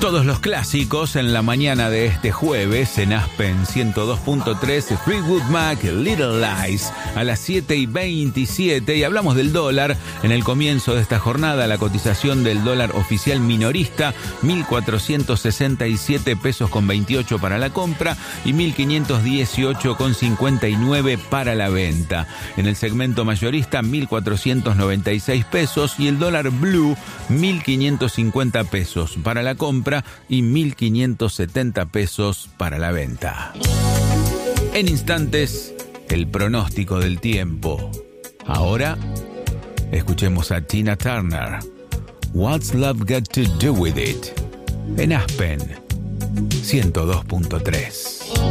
Todos los clásicos en la mañana de este jueves en Aspen 102.3, Fleetwood Mac, Little Lies, a las 7:27. Y hablamos del dólar. En el comienzo de esta jornada, la cotización del dólar oficial minorista, 1.467 pesos con 28 para la compra y 1.518 con 59 para la venta. En el segmento mayorista, 1.496 pesos y el dólar blue, 1.550 pesos para la compra y 1.570 pesos para la venta. En instantes, el pronóstico del tiempo. Ahora, escuchemos a Tina Turner. What's Love Got to Do With It? En Aspen 102.3.